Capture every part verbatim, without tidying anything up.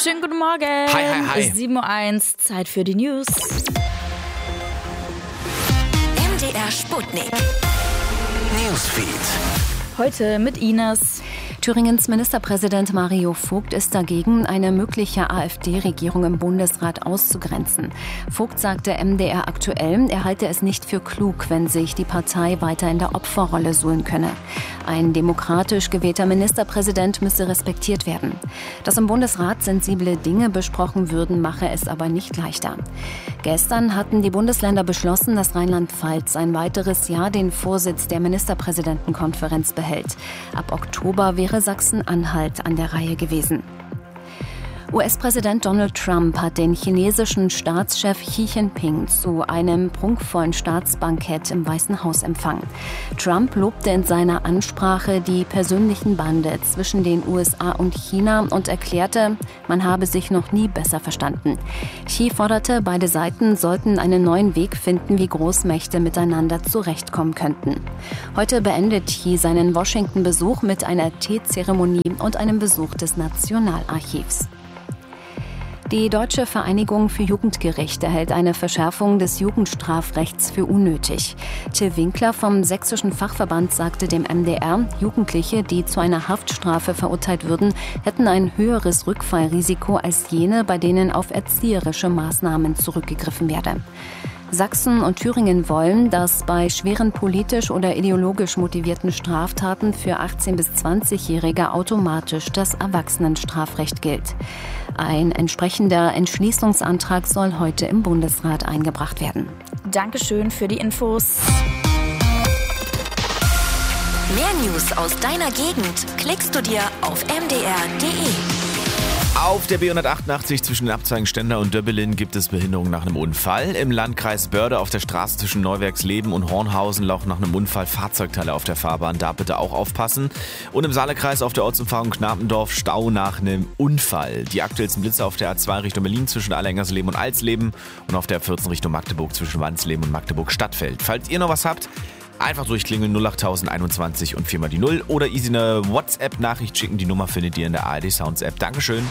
Schönen guten Morgen. Hi, hi, hi. sieben Uhr eins, Zeit für die News. M D R Sputnik. Newsfeed. Heute mit Ines. Thüringens Ministerpräsident Mario Vogt ist dagegen, eine mögliche AfD-Regierung im Bundesrat auszugrenzen. Vogt sagte M D R aktuell, er halte es nicht für klug, wenn sich die Partei weiter in der Opferrolle suhlen könne. Ein demokratisch gewählter Ministerpräsident müsse respektiert werden. Dass im Bundesrat sensible Dinge besprochen würden, mache es aber nicht leichter. Gestern hatten die Bundesländer beschlossen, dass Rheinland-Pfalz ein weiteres Jahr den Vorsitz der Ministerpräsidentenkonferenz behält. Ab Oktober wäre Sachsen-Anhalt an der Reihe gewesen. U S-Präsident Donald Trump hat den chinesischen Staatschef Xi Jinping zu einem prunkvollen Staatsbankett im Weißen Haus empfangen. Trump lobte in seiner Ansprache die persönlichen Bande zwischen den U S A und China und erklärte, man habe sich noch nie besser verstanden. Xi forderte, beide Seiten sollten einen neuen Weg finden, wie Großmächte miteinander zurechtkommen könnten. Heute beendet Xi seinen Washington-Besuch mit einer Teezeremonie und einem Besuch des Nationalarchivs. Die Deutsche Vereinigung für Jugendgericht erhält eine Verschärfung des Jugendstrafrechts für unnötig. Till Winkler vom Sächsischen Fachverband sagte dem M D R, Jugendliche, die zu einer Haftstrafe verurteilt würden, hätten ein höheres Rückfallrisiko als jene, bei denen auf erzieherische Maßnahmen zurückgegriffen werde. Sachsen und Thüringen wollen, dass bei schweren politisch oder ideologisch motivierten Straftaten für achtzehn- bis zwanzigjährige automatisch das Erwachsenenstrafrecht gilt. Ein entsprechender Entschließungsantrag soll heute im Bundesrat eingebracht werden. Dankeschön für die Infos. Mehr News aus deiner Gegend klickst du dir auf m d r punkt d e. Auf der B hundertachtundachtzig zwischen den Abzweigen Stendal und Döbbelin gibt es Behinderung nach einem Unfall. Im Landkreis Börde auf der Straße zwischen Neuwerksleben und Hornhausen laufen nach einem Unfall Fahrzeugteile auf der Fahrbahn. Da bitte auch aufpassen. Und im Saalekreis auf der Ortsumfahrung Knapendorf Stau nach einem Unfall. Die aktuellsten Blitze auf der A zwei Richtung Berlin zwischen Allerhengersleben und Alsleben und auf der A vierzehn Richtung Magdeburg zwischen Wansleben und Magdeburg-Stadtfeld. Falls ihr noch was habt, einfach durchklingeln null acht einundzwanzig und viermal die null oder easy eine WhatsApp-Nachricht schicken. Die Nummer findet ihr in der A R D Sounds App. Dankeschön.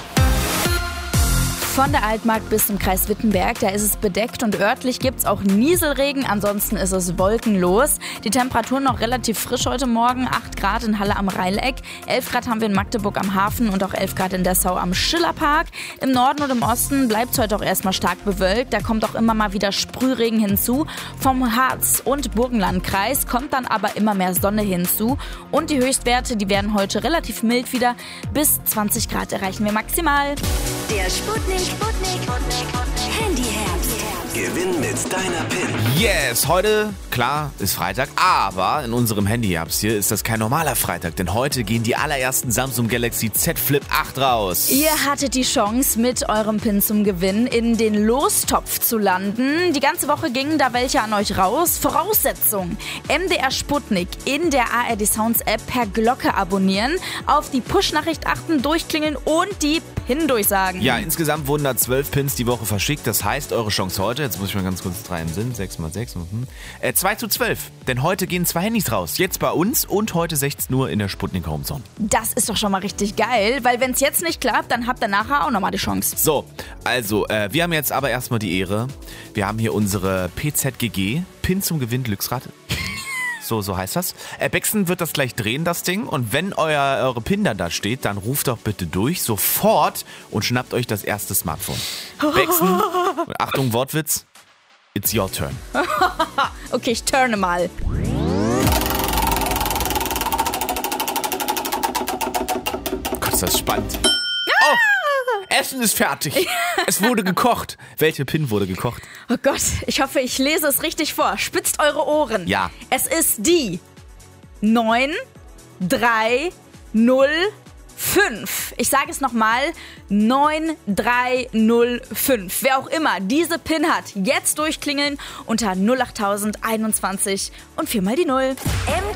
Von der Altmark bis zum Kreis Wittenberg, da ist es bedeckt und örtlich gibt es auch Nieselregen, ansonsten ist es wolkenlos. Die Temperaturen noch relativ frisch heute Morgen, acht Grad in Halle am Rheileck, elf Grad haben wir in Magdeburg am Hafen und auch elf Grad in Dessau am Schillerpark. Im Norden und im Osten bleibt es heute auch erstmal stark bewölkt, da kommt auch immer mal wieder Sprühregen hinzu. Vom Harz- und Burgenlandkreis kommt dann aber immer mehr Sonne hinzu und die Höchstwerte, die werden heute relativ mild wieder, bis zwanzig Grad erreichen wir maximal. Der Sputnik, Sputnik, Handyherz. Gewinn mit deiner PIN. Yes, heute, klar, ist Freitag, aber in unserem Handy-Apps hier ist das kein normaler Freitag, denn heute gehen die allerersten Samsung Galaxy Z Flip acht raus. Ihr hattet die Chance, mit eurem PIN zum Gewinn in den Lostopf zu landen. Die ganze Woche gingen da welche an euch raus. Voraussetzung: M D R Sputnik in der A R D Sounds App per Glocke abonnieren, auf die Push-Nachricht achten, durchklingeln und die PIN durchsagen. Ja, insgesamt wurden da zwölf Pins die Woche verschickt. Das heißt, eure Chance heute, jetzt muss ich mal ganz kurz drei im Sinn, sechs mal sechs, äh, zwei zu zwölf. Denn heute gehen zwei Handys raus. Jetzt bei uns und heute sechzehn Uhr in der Sputnik Homezone. Das ist doch schon mal richtig geil, weil wenn es jetzt nicht klappt, dann habt ihr nachher auch nochmal die Chance. So, also, äh, wir haben jetzt aber erstmal die Ehre. Wir haben hier unsere P Z G G, Pin zum Gewinn, Glücksrad. So, so heißt das. Äh, Bexen wird das gleich drehen, das Ding. Und wenn euer, eure PIN dann da steht, dann ruft doch bitte durch, sofort, und schnappt euch das erste Smartphone. Bexen, Achtung, Wortwitz, it's your turn. Okay, ich turne mal. Gott, ist das spannend. Oh, Essen ist fertig. Es wurde gekocht. Welche PIN wurde gekocht? Oh Gott, ich hoffe, ich lese es richtig vor. Spitzt eure Ohren. Ja. Es ist die neun drei null fünf. Ich sage es nochmal, neun drei null fünf. Wer auch immer diese PIN hat, jetzt durchklingeln unter null acht einundzwanzig und viermal die null. M